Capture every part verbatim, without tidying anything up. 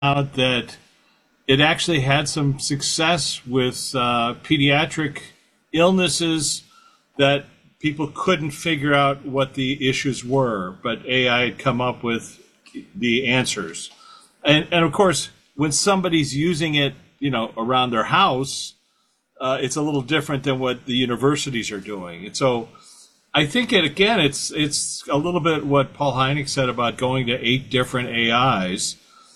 out that it actually had some success with uh, pediatric illnesses that people couldn't figure out what the issues were, but A I had come up with the answers. And, and of course, when somebody's using it, you know, around their house, uh, it's a little different than what the universities are doing. And so I think, it again, it's it's a little bit what Paul Hynek said about going to eight different A Is.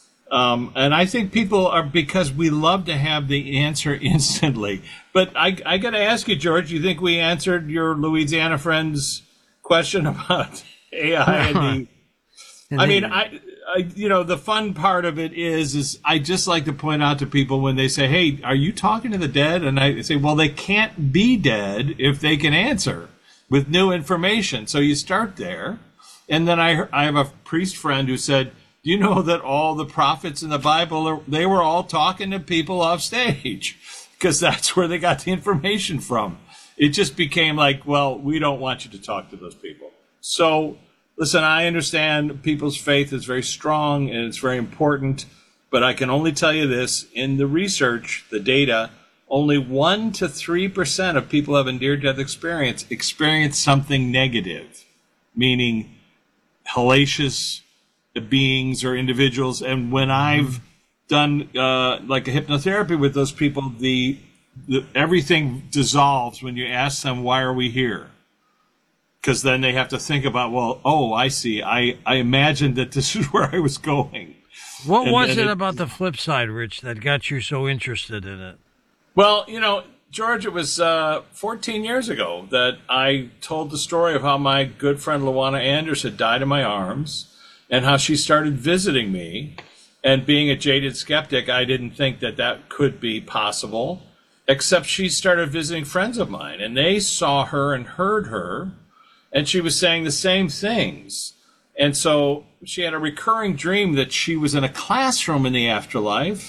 Um, and I think people are, because we love to have the answer instantly. But I, I got to ask you, George, you think we answered your Louisiana friend's question about A I and the... I mean, I, I, you know, the fun part of it is, is I just like to point out to people when they say, hey, are you talking to the dead? And I say, well, they can't be dead if they can answer with new information. So you start there. And then I, I have a priest friend who said, do you know that all the prophets in the Bible, are, they were all talking to people off stage because that's where they got the information from. It just became like, well, we don't want you to talk to those people. So, listen, I understand people's faith is very strong and it's very important, but I can only tell you this, in the research, the data, only one to three percent of people who have a near-death experience experience something negative, meaning hellacious beings or individuals. And when I've done uh, like a hypnotherapy with those people, the, the everything dissolves when you ask them, why are we here? Because then they have to think about, well, oh, I see. I, I imagined that this is where I was going. What and, was and it it about the flip side, Rich, that got you so interested in it? Well, you know, George, it was uh, fourteen years ago that I told the story of how my good friend Luana Anders had died in my arms, and how she started visiting me. And being a jaded skeptic, I didn't think that that could be possible, except she started visiting friends of mine, and they saw her and heard her, and she was saying the same things. And so she had a recurring dream that she was in a classroom in the afterlife,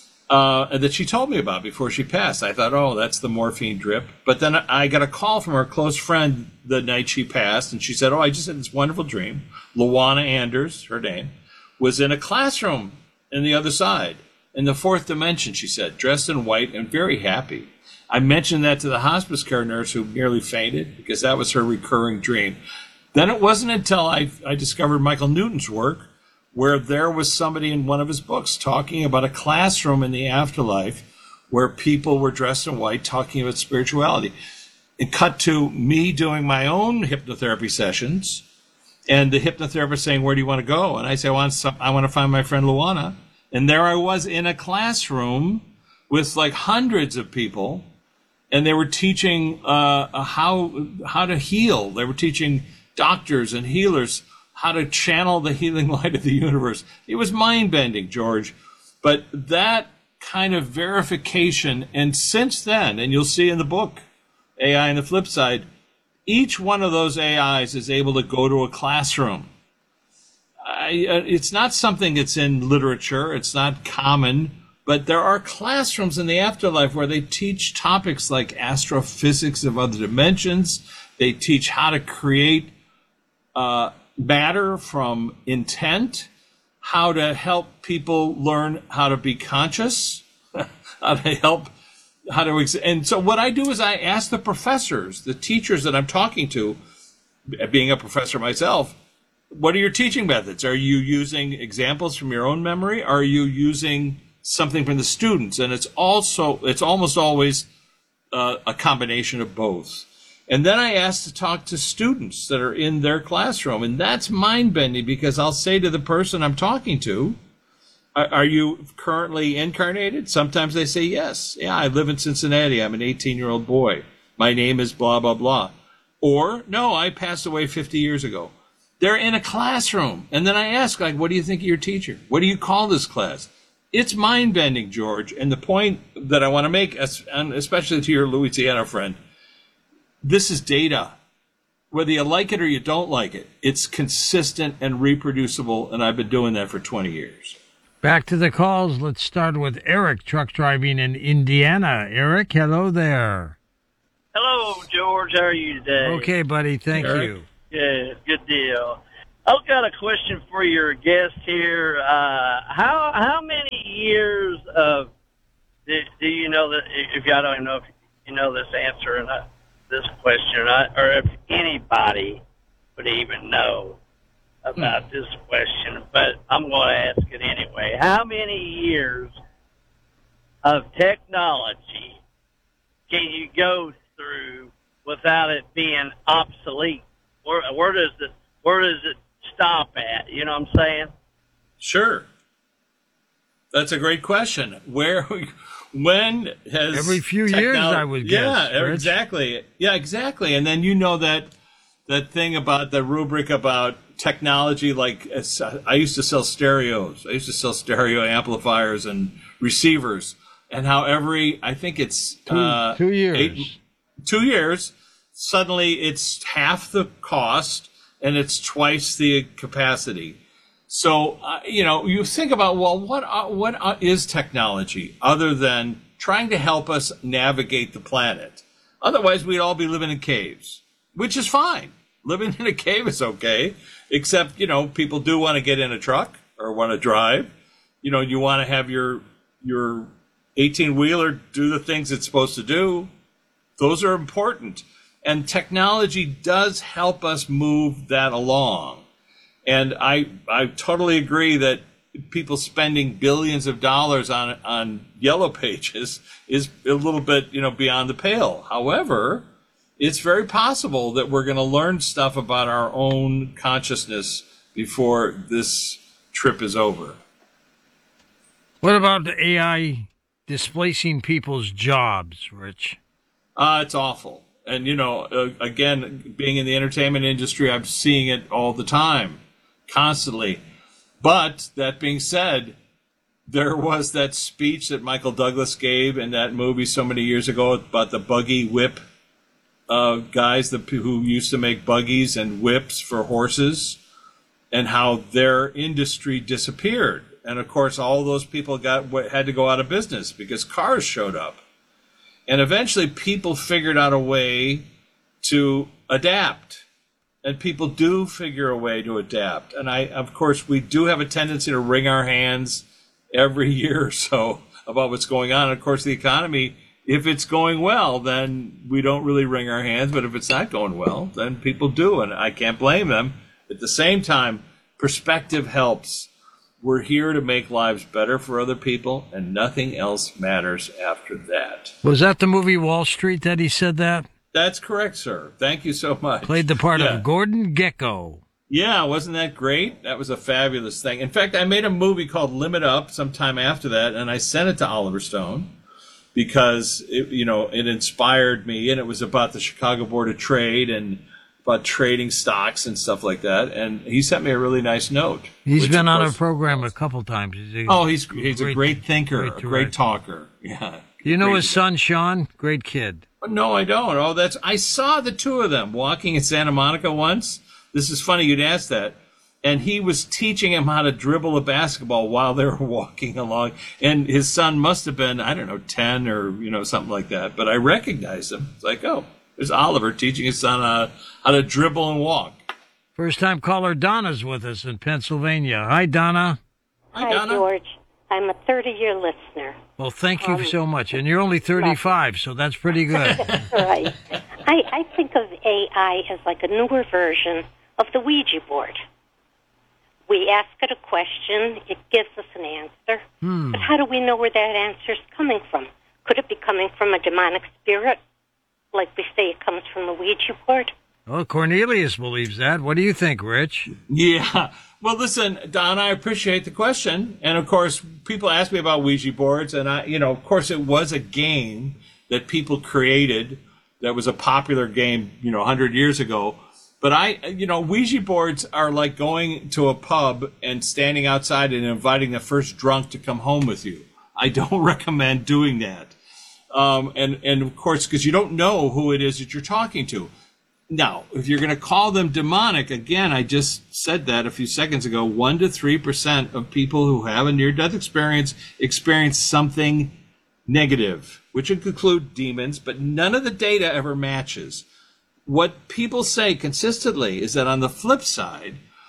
uh, that she told me about before she passed. I thought, oh, that's the morphine drip. But then I got a call from her close friend the night she passed, and she said, oh, I just had this wonderful dream. Luana Anders, her name, was in a classroom in the other side, in the fourth dimension, she said, dressed in white and very happy. I mentioned that to the hospice care nurse, who nearly fainted because that was her recurring dream. Then it wasn't until I, I discovered Michael Newton's work, where there was somebody in one of his books talking about a classroom in the afterlife where people were dressed in white talking about spirituality. It cut to me doing my own hypnotherapy sessions, and the hypnotherapist saying, where do you want to go? And I say, I want, some, I want to find my friend Luana. And there I was in a classroom with like hundreds of people, and they were teaching uh, how how to heal. They were teaching doctors and healers how to channel the healing light of the universe. It was mind-bending, George. But that kind of verification, and since then, and you'll see in the book, A I and the Flip Side, each one of those A Is is able to go to a classroom. I, it's not something that's in literature. It's not common. But there are classrooms in the afterlife where they teach topics like astrophysics of other dimensions. They teach how to create uh, matter from intent, how to help people learn how to be conscious, how to help, how to, ex- and so what I do is I ask the professors, the teachers that I'm talking to, being a professor myself, what are your teaching methods? Are you using examples from your own memory? Are you using something from the students? And it's also, it's almost always uh, a combination of both. And then I ask to talk to students that are in their classroom. And that's mind-bending, because I'll say to the person I'm talking to, are, are you currently incarnated? Sometimes they say yes. Yeah, I live in Cincinnati. I'm an eighteen-year-old boy. My name is blah, blah, blah. Or, no, I passed away fifty years ago. They're in a classroom. And then I ask, like, what do you think of your teacher? What do you call this class? It's mind-bending, George. And the point that I want to make, especially to your Louisiana friend, this is data. Whether you like it or you don't like it, it's consistent and reproducible, and I've been doing that for twenty years. Back to the calls. Let's start with Eric, truck driving in Indiana. Eric, hello there. Hello, George. How are you today? Okay, buddy. Thank Eric. you. Yeah, good deal. I've got a question for your guest here. Uh, how how many years of do, do you know that? If I don't even know if you know this answer or not, this question or not, or if anybody would even know about hmm. this question, but I'm going to ask it anyway. How many years of technology can you go through without it being obsolete? Where, where does it where does it stop at? You know what I'm saying? Sure. That's a great question. Where, when has every few technolo- years I would guess. Yeah, Rich. exactly. Yeah, exactly. And then you know that that thing about the rubric about technology. Like I used to sell stereos. I used to sell stereo amplifiers and receivers. And how every, I think it's two, uh, two years, eight, two years, suddenly it's half the cost and it's twice the capacity. So, uh, you know, you think about, well, what uh, what uh, is technology other than trying to help us navigate the planet? Otherwise, we'd all be living in caves, which is fine. Living in a cave is okay, except, you know, people do want to get in a truck or want to drive. You know, you want to have your your eighteen-wheeler do the things it's supposed to do. Those are important. And technology does help us move that along. And I I totally agree that people spending billions of dollars on on Yellow Pages is a little bit, you know, beyond the pale. However, it's very possible that we're going to learn stuff about our own consciousness before this trip is over. What about the A I displacing people's jobs, Rich? Uh, it's awful. And, you know, uh, again, being in the entertainment industry, I'm seeing it all the time, constantly. But that being said, there was that speech that Michael Douglas gave in that movie so many years ago about the buggy whip uh, guys the, who used to make buggies and whips for horses and how their industry disappeared. And, of course, all those people got had to go out of business because cars showed up. And eventually people figured out a way to adapt. And people do figure a way to adapt. And, I, of course, we do have a tendency to wring our hands every year or so about what's going on. And, of course, the economy, if it's going well, then we don't really wring our hands. But if it's not going well, then people do. And I can't blame them. At the same time, perspective helps. We're here to make lives better for other people, and nothing else matters after that. Was that the movie Wall Street that he said that? That's correct, sir. Thank you so much. Played the part yeah. of Gordon Gekko. Yeah, wasn't that great? That was a fabulous thing. In fact, I made a movie called Limit Up sometime after that, and I sent it to Oliver Stone because it, you know, it inspired me, and it was about the Chicago Board of Trade and about trading stocks and stuff like that, and he sent me a really nice note. He's been on our program a couple times. He's a, oh, he's he's great, a great thinker, great a great talker. Yeah. Do you know great his son, Sean? Great kid. No, I don't. Oh, that's I saw the two of them walking in Santa Monica once. This is funny you'd ask that. And he was teaching him how to dribble a basketball while they were walking along. And his son must have been, I don't know, ten or, you know, something like that. But I recognized him. It's like, oh, there's Oliver teaching his son uh, how to dribble and walk. First-time caller Donna's with us in Pennsylvania. Hi, Donna. Hi, Hi Donna. George. I'm a thirty-year listener. Well, thank you um, so much. And you're only thirty-five, so that's pretty good. Right. I, I think of A I as like a newer version of the Ouija board. We ask it a question, it gives us an answer. Hmm. But how do we know where that answer is coming from? Could it be coming from a demonic spirit? Like we say it comes from the Ouija board? Well, Cornelius believes that. What do you think, Rich? Yeah. Well, listen, Don, I appreciate the question. And, of course, people ask me about Ouija boards. And, I, you know, of course, it was a game that people created that was a popular game, you know, one hundred years ago. But, I, you know, Ouija boards are like going to a pub and standing outside and inviting the first drunk to come home with you. I don't recommend doing that. Um, and, and, of course, because you don't know who it is that you're talking to. Now, if you're going to call them demonic, again, I just said that a few seconds ago, one to three percent of people who have a near-death experience experience something negative, which would include demons, but none of the data ever matches. What people say consistently is that on the flip side,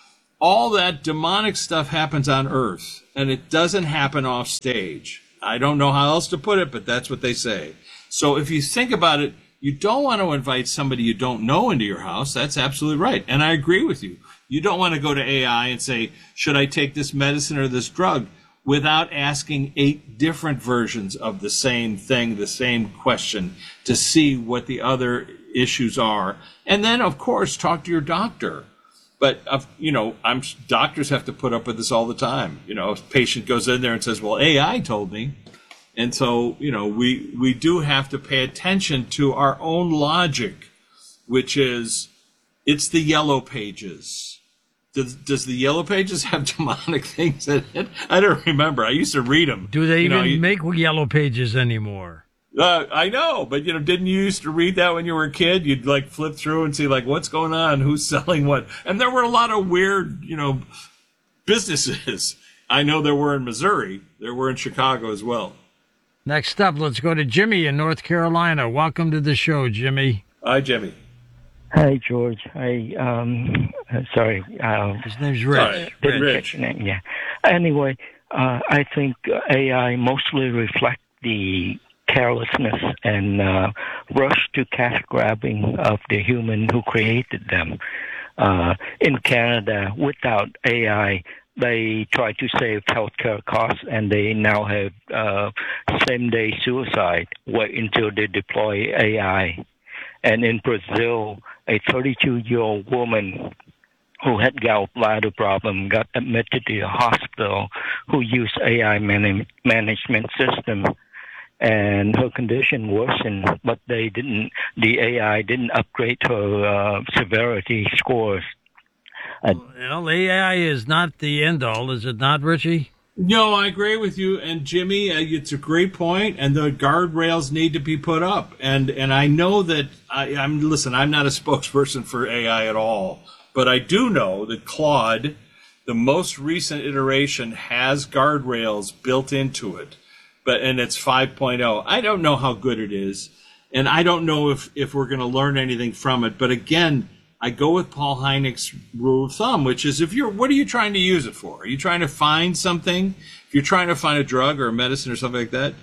all that demonic stuff happens on Earth, and it doesn't happen off stage. I don't know how else to put it, but that's what they say. So if you think about it, you don't want to invite somebody you don't know into your house. That's absolutely right. And I agree with you. You don't want to go to A I and say, should I take this medicine or this drug, without asking eight different versions of the same thing, the same question, to see what the other issues are. And then, of course, talk to your doctor. But, uh, you know, I'm doctors have to put up with this all the time. You know, if a patient goes in there and says, well, A I told me. And so, you know, we, we do have to pay attention to our own logic, which is, it's the yellow pages. Does, does the yellow pages have demonic things in it? I don't remember. I used to read them. Do they you even know, you, make yellow pages anymore? Uh, I know, but, you know, didn't you used to read that when you were a kid? You'd, like, flip through and see, like, what's going on, who's selling what. And there were a lot of weird, you know, businesses. I know there were in Missouri. There were in Chicago as well. Next up, let's go to Jimmy in North Carolina. Welcome to the show, Jimmy. Hi, Jimmy. Hi, George. I um, uh, sorry. Uh, His name's Rich. Sorry, didn't Rich. catch your name. Yeah. Anyway, uh, I think A I mostly reflect the carelessness and uh, rush to cash grabbing of the human who created them. Uh, in Canada, without A I, they try to save healthcare costs, and they now have uh, same-day suicide. Wait until they deploy A I. And in Brazil, a thirty-two-year-old woman who had gallbladder problem got admitted to a hospital who used A I man- management system, and her condition worsened, but they didn't. The A I didn't upgrade her uh, severity scores. Uh, Well, A I is not the end all, is it not, Richie? No, I agree with you. And Jimmy, uh, it's a great point, and the guardrails need to be put up. And and I know that I, I'm listen. I'm not a spokesperson for A I at all, but I do know that Claude, the most recent iteration, has guardrails built into it. But and it's five point oh. I don't know how good it is, and I don't know if if we're going to learn anything from it. But again, I go with Paul Hynek's rule of thumb, which is if you're, what are you trying to use it for? Are you trying to find something? If you're trying to find a drug or a medicine or something like that,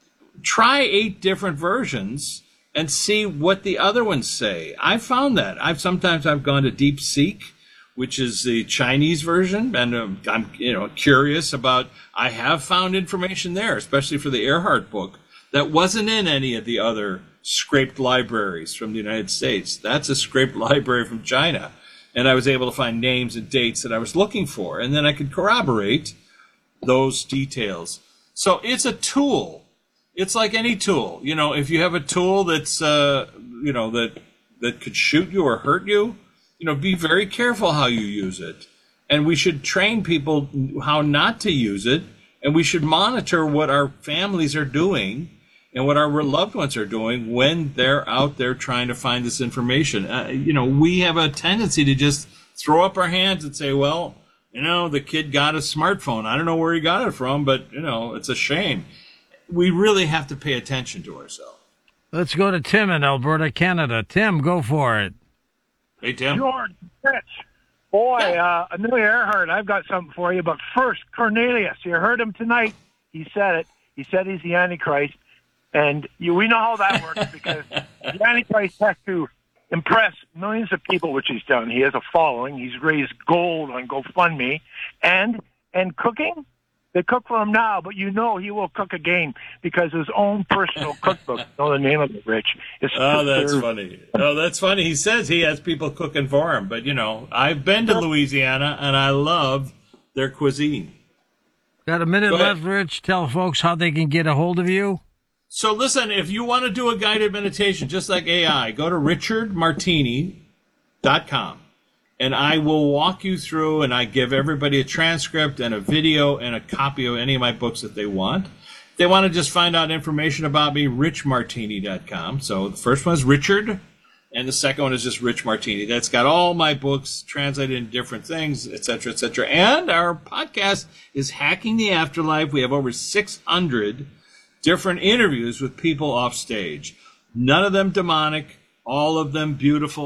try eight different versions and see what the other ones say. I found that. I've sometimes I've gone to DeepSeek, which is the Chinese version, and um, I'm you know curious about. I have found information there, especially for the Earhart book, that wasn't in any of the other scraped libraries from the United States. That's a scraped library from China. And I was able to find names and dates that I was looking for. And then I could corroborate those details. So it's a tool. It's like any tool. You know, if you have a tool that's, uh, you know, that, that could shoot you or hurt you, you know, be very careful how you use it. And we should train people how not to use it. And we should monitor what our families are doing and what our loved ones are doing when they're out there trying to find this information. Uh, you know, we have a tendency to just throw up our hands and say, well, you know, the kid got a smartphone. I don't know where he got it from, but, you know, it's a shame. We really have to pay attention to ourselves. Let's go to Tim in Alberta, Canada. Tim, go for it. Hey, Tim. George, Rich, boy, uh, Amelia Earhart, I've got something for you. But first, Cornelius, you heard him tonight. He said it. He said he's the Antichrist. And you, we know how that works because the Antichrist has to impress millions of people, which he's done. He has a following. He's raised gold on GoFundMe. And and cooking, they cook for him now, but you know he will cook again because his own personal cookbook, you know the name of it, Rich. Is oh, that's funny. Oh, that's funny. He says he has people cooking for him. But, you know, I've been to Louisiana, and I love their cuisine. Got a minute left, Rich. Tell folks how they can get a hold of you. So listen, if you want to do a guided meditation, just like A I, go to richard martini dot com, and I will walk you through, and I give everybody a transcript and a video and a copy of any of my books that they want. If they want to just find out information about me, rich martini dot com. So the first one is Richard, and the second one is just Rich Martini. That's got all my books translated in different things, et cetera, et cetera. And our podcast is Hacking the Afterlife. We have over six hundred different interviews with people off stage. None of them demonic, all of them beautiful,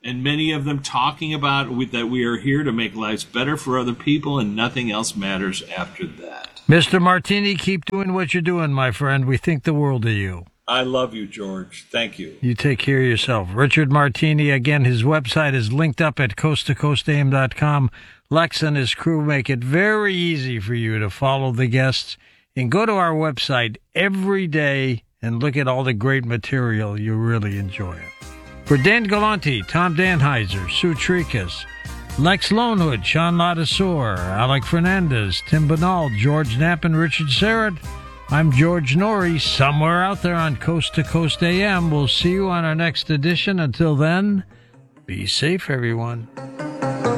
and many of them talking about we, that we are here to make lives better for other people, and nothing else matters after that. Mister Martini, keep doing what you're doing, my friend. We think the world of you. I love you, George. Thank you. You take care of yourself. Richard Martini, again, his website is linked up at coast to coast a m dot com. Lex and his crew make it very easy for you to follow the guests. And go to our website every day and look at all the great material. You really enjoy it. For Dan Galante, Tom Danheiser, Sue Trikas, Lex Lonewood, Sean Ladasor, Alec Fernandez, Tim Banal, George Knapp, and Richard Serrett, I'm George Norrie, somewhere out there on Coast to Coast A M. We'll see you on our next edition. Until then, be safe, everyone.